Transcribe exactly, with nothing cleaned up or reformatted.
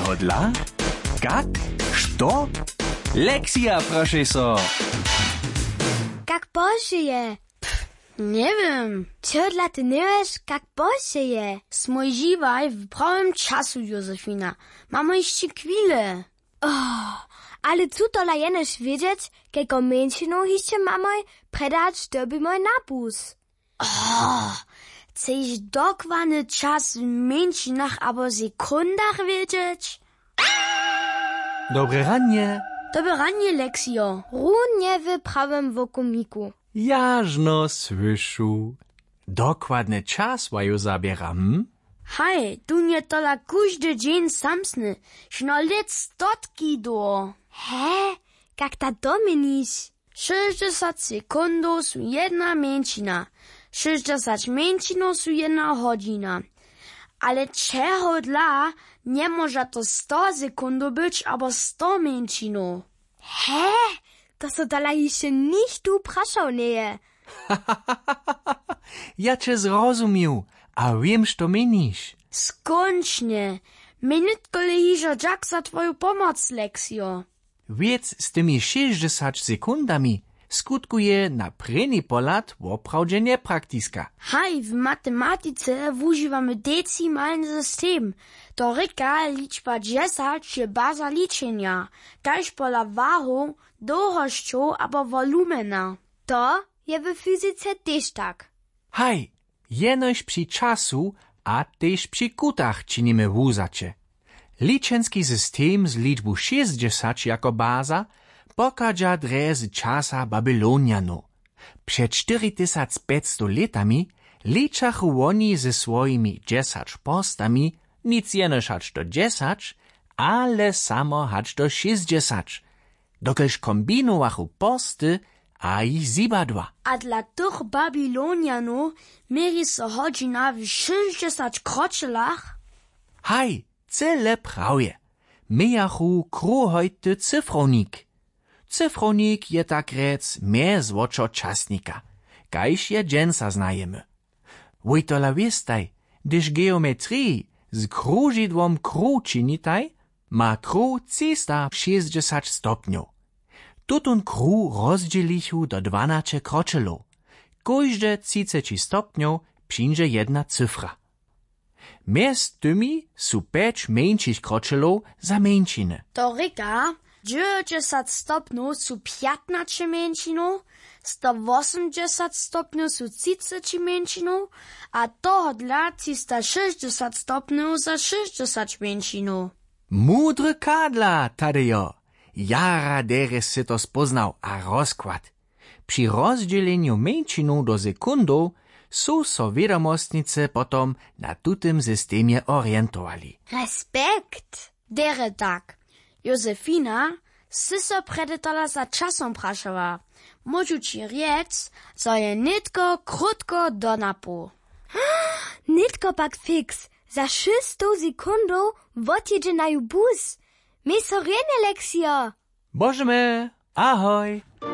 Čehodla? Kak? Što? Lekcja, proszę so. Kak Boże je? Nie wiem. Čehodla ty nie wiesz, kak Boże je? Smoj živaj w prawym czasu, Józefina. Mamy jeszcze chwilę. Oh, ale co to la jeneš wiedzieć, kejko menšinu jeszcze mamoj predać doby moj nabus? Oh, chcesz dokładny czas w menšinach albo sekundach wiedzieć? Dobre ranie. Dobre ranie, Leksio. Runie w prawym wokumiku. Jażno słyszu. Dokładny czas waju zabiera, hm? Hej, tu nie tola każdy dzień samsny. Šno let stotki do. Hä? Kak ta domeniš? sześćdziesiąt sekundów su jedna menšina. sześćdziesiąt menšinów su jedna godzina. Ale czego dla nie może to sto sekundów być, albo sto menšinów. Hä? To so dala jeszcze nicht tu praszał nie. Ja cię zrozumiał, a wiem, co menisz. Skończnie. Minutko lehiżo dziak za twoją pomoc, Leksio. Wiec z tymi sześćdziesięcioma sekundami skutkuje na preni polat woprawdzie nepraktiska. Hej, w matematyce używamy decimalny system. To ryka liczba dziesięć je baza liczenia, kaž pola wahu, długością albo volumena. To je w fizyce też tak. Hej, jenoś przy czasu, a też przy kutach czynimy wuzacie. Liczenski system z liczbu sześćdziesiąt jako baza pokaża dre z czasa Babylonianu. Przed cztery tysiące pięćset latami liczachu oni ze swoimi dziesięć postami nic jenoś hać do dziesięć, ale samo hać do sześćdziesiąt. Dokelż kombinowachu posty, a ich zibadła. A dla tych Babylonianów mieli so godzina w sześćdziesięciu kroczylach? Hej, cele prawie. Mijachu kruhojty cyfronik. Cyfronik je tak rec mez woczo czasnika, kajż je dżęsa znajemy. Wojtola wiestaj, gdyż geometrii z krużidłom kruh činitaj, ma kruh trzysta sześćdziesiąt stopniów. Tutun kruh rozdzielichu do dwanaście kroczylów. Każde trzydzieści stopniów przyjdzie jedna cyfra. Mez tymi su pięć mniejszych kroczylów za mniejsziny. To ryka, dziewięćdziesiąt stopniów su piętnaście menšinów, sto osiemdziesiąt stopniów su trzydzieści menšinów, a toho dla trzysta sześćdziesiąt stopniów za sześćdziesiąt menšinów. Mudry kadla, Tadejo. Jara deres si to spoznał, a rozkład. Przy rozdzieleniu mniejszinu do sekundu su so wiadomostnice potom na tutym systemie orientowali. Respekt. Dere tak. Józefina, si so predetola za časom prašava. Môžu ci riec, so je nitko krutko do napu. Nitko pak fix. Za šesto sekundów wotjedzie na ju bus. My so rene, Leksio. Bożemy, ahoj!